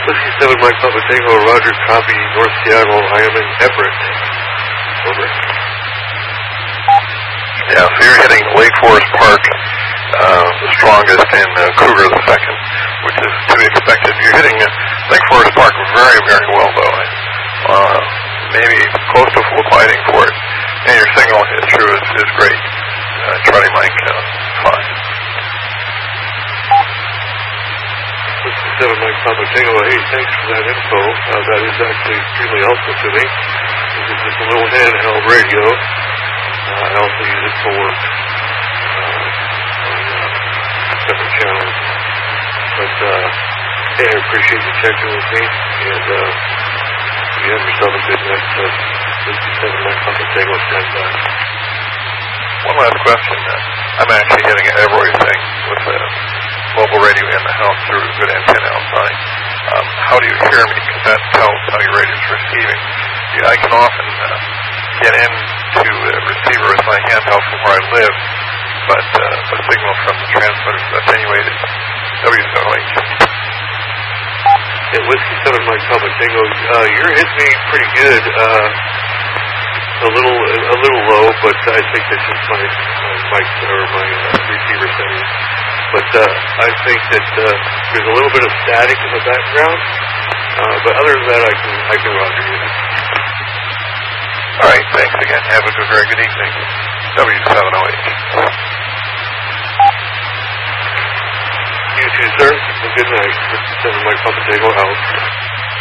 Whiskey 7 Mike Papa Tango, Roger, copy, North Seattle, I am in Everett. Over. Yeah, so you're hitting Lake Forest Park, the strongest, in Kruger the second, which is to be expected. You're hitting Lake Forest Park very, very well, though. Maybe close to full gliding for it. And your signal through is great. Charlie Mike, fine. Whiskey 7 Mike Papa Tango, hey, thanks for that info. That is actually extremely helpful to me. This is just a little handheld radio. I also use it for work on separate channels. But, hey, I appreciate you checking with me, and you have yourself a good night. Whiskey 7 Mike Papa Tango, stand by. One last question. I'm actually hitting everything with a mobile radio in the house through a good antenna outside. How do you hear me? Because that tells how your radio is receiving. I can often get into a receiver with my handheld from where I live, but the signal from the transmitter is attenuated. W7H. Yeah, Whiskey 7 Mike Papa Tango, you're hitting me pretty good. A little low, but I think that's just my mic or my receiver settings. But I think that there's a little bit of static in the background. But other than that, I can roger you. All right, thanks again. Have a very good evening. W7OH. You too, sir. Good night. This is 7 Mike Papa Tango out.